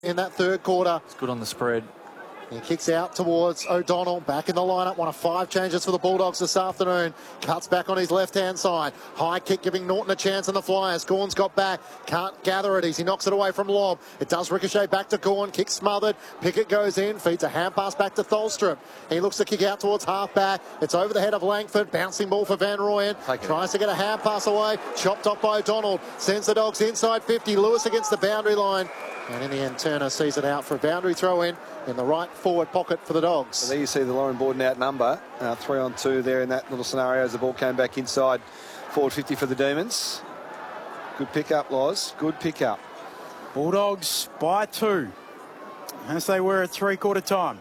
in that third quarter. It's good on the spread. He kicks out towards O'Donnell, back in the lineup. One of 5 changes for the Bulldogs this afternoon. Cuts back on his left-hand side. High kick giving Norton a chance in the Flyers. Gawn's got back. Can't gather it. He knocks it away from Lobb. It does ricochet back to Gawn. Kick smothered. Pickett goes in. Feeds a hand pass back to Tholstrup. He looks to kick out towards half-back. It's over the head of Langford. Bouncing ball for Van Rooyen. Tries to get a hand pass away. Chopped off by O'Donnell. Sends the Dogs inside 50. Lewis against the boundary line. And in the end, Turner sees it out for a boundary throw-in the right forward pocket for the Dogs. So there you see the Lauren Borden outnumber. 3-on-2 there in that little scenario as the ball came back inside forward 50 for the Demons. Good pick-up, Loz. Good pick-up. Bulldogs by 2, as they were at three-quarter time.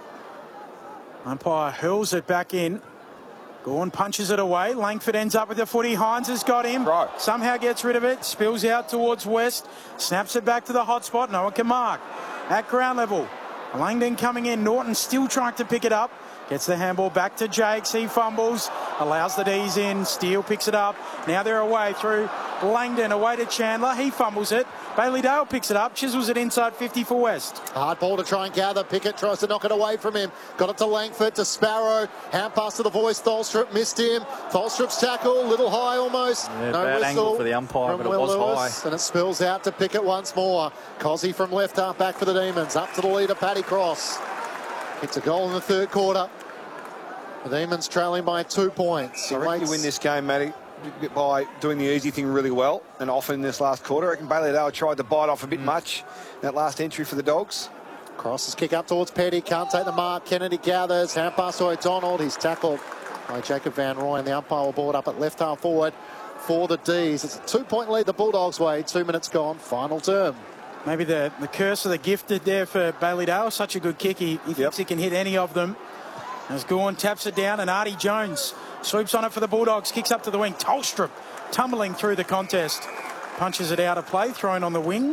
Umpire hurls it back in. Gawn punches it away. Langford ends up with the footy. Hines has got him. Right. Somehow gets rid of it. Spills out towards West. Snaps it back to the hot spot. No one can mark. At ground level. Langdon coming in. Norton still trying to pick it up. Gets the handball back to Jakes. He fumbles. Allows the D's in. Steele picks it up. Now they're away through Langdon. Away to Chandler. He fumbles it. Bailey Dale picks it up. Chisels it inside 50 for West. Hard ball to try and gather. Pickett tries to knock it away from him. Got it to Langford, to Sparrow. Hand pass to the voice. Tholstrup missed him. Tholstrup's tackle, little high almost. Yeah, no bad whistle angle for the umpire, but it was Lewis, high. and it spills out to Pickett once more. Cozzy from left half back for the Demons. Up to the leader, Paddy Cross. It's a goal in the third quarter. The Demons trailing by 2 points. I reckon you win this game, Matty, by doing the easy thing really well, and often in this last quarter. I reckon Bailey Dale tried to bite off a bit much in that last entry for the Dogs. Crosses kick up towards Petty. Can't take the mark. Kennedy gathers. Hand pass to O'Donnell. He's tackled by Jacob Van Rooyen. The umpire will ball it up at left half forward for the D's. It's a 2-point lead the Bulldogs' way. 2 minutes gone. Final term. Maybe the curse of the gifted there for Bailey Dale. Such a good kick. He thinks he can hit any of them. As Gawn taps it down, and Artie Jones swoops on it for the Bulldogs. Kicks up to the wing. Tholstrup tumbling through the contest. Punches it out of play. Thrown on the wing.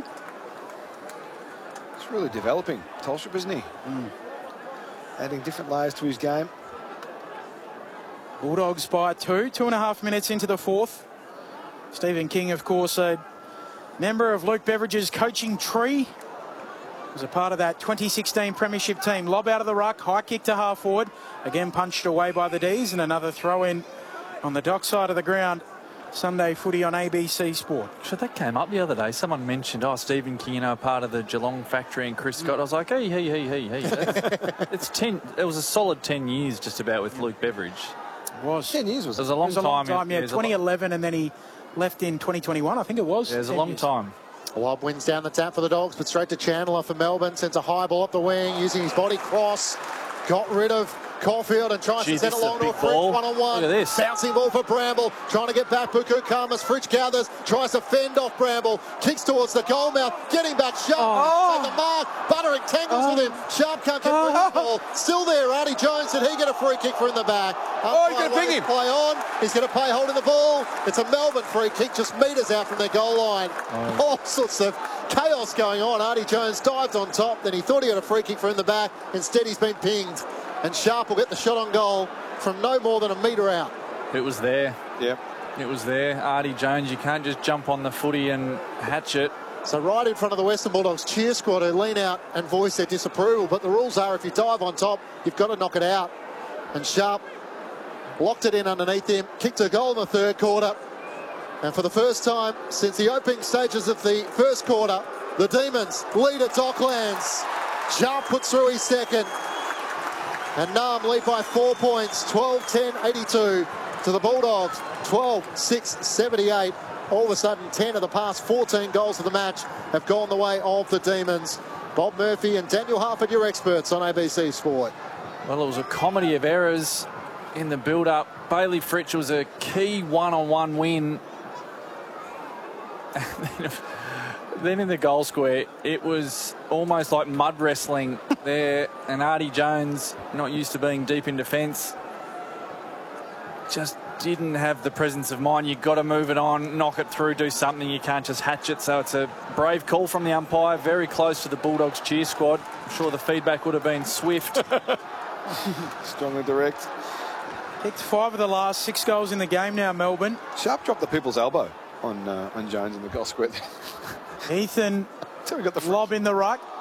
He's really developing, Tholstrup, isn't he? Adding different layers to his game. Bulldogs by 2. 2.5 minutes into the fourth. Stephen King, of course, a member of Luke Beveridge's coaching tree. Was a part of that 2016 Premiership team. Lob out of the ruck, high kick to half forward. Again punched away by the D's, and another throw in on the dock side of the ground. Sunday footy on ABC Sport. So that came up the other day. Someone mentioned, Stephen King, part of the Geelong factory, and Chris Scott. I was like, hey. It's 10. It was a solid 10 years just about with Luke Beveridge. It was. 10 years was it? It was a long time. Yeah, 2011, and then he left in 2021, I think it was. Yeah, it was a long time. Lobb wins down the tap for the Dogs, but straight to Chandler for Melbourne. Sends a high ball up the wing, using his body cross. Got rid of Caulfield and tries to send it along to a Fritsch one-on-one. Look at this. Bouncing ball for Bramble. Trying to get back Buku Khamis. Fritsch gathers. Tries to fend off Bramble. Kicks towards the goal mouth. Getting back Sharp. Take the mark. Buttering tangles with him. Sharp can't get through the ball. Still there. Artie Jones. Did he get a free kick for in the back? He's going to ping him. Play on. He's going to play holding the ball. It's a Melbourne free kick just metres out from their goal line. All sorts of chaos going on. Artie Jones dived on top. Then he thought he had a free kick for in the back. Instead, he's been pinged. And Sharp will get the shot on goal from no more than a metre out. It was there. Yep. It was there. Artie Jones, you can't just jump on the footy and hatch it. So right in front of the Western Bulldogs cheer squad who lean out and voice their disapproval. But the rules are if you dive on top, you've got to knock it out. And Sharp locked it in underneath him, kicked a goal in the third quarter. And for the first time since the opening stages of the first quarter, the Demons lead at Docklands. Sharp puts through his second. And Nam lead by 4 points, 12-10-82 to the Bulldogs, 12-6-78. All of a sudden, 10 of the past 14 goals of the match have gone the way of the Demons. Bob Murphy and Daniel Harford, your experts on ABC Sport. Well, it was a comedy of errors in the build-up. Bailey Fritsch was a key one-on-one win. Then in the goal square, it was almost like mud wrestling there. And Artie Jones, not used to being deep in defence, just didn't have the presence of mind. You've got to move it on, knock it through, do something. You can't just hatch it. So it's a brave call from the umpire, very close to the Bulldogs cheer squad. I'm sure the feedback would have been swift. Strongly direct. Kicked 5 of the last 6 goals in the game now, Melbourne. Sharp dropped the people's elbow on Jones in the goal square. Ethan So we got the lob in the ruck.